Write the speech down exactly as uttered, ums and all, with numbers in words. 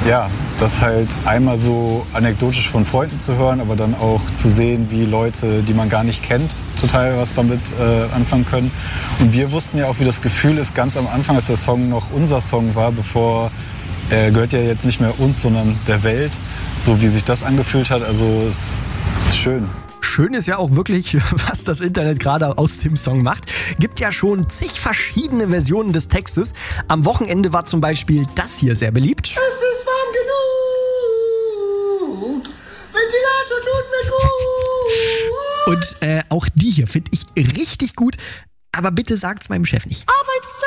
ja, das halt einmal so anekdotisch von Freunden zu hören, aber dann auch zu sehen, wie Leute, die man gar nicht kennt, total was damit äh, anfangen können. Und wir wussten ja auch, wie das Gefühl ist, ganz am Anfang, als der Song noch unser Song war, bevor er gehört ja jetzt nicht mehr uns, sondern der Welt, so wie sich das angefühlt hat. Also es ist schön. Schön ist ja auch wirklich, was das Internet gerade aus dem Song macht. Gibt ja schon zig verschiedene Versionen des Textes. Am Wochenende war zum Beispiel das hier sehr beliebt. Es ist warm genug. Ventilator tut mir gut. Und äh, auch die hier finde ich richtig gut. Aber bitte sagt's meinem Chef nicht. Arbeitszeit.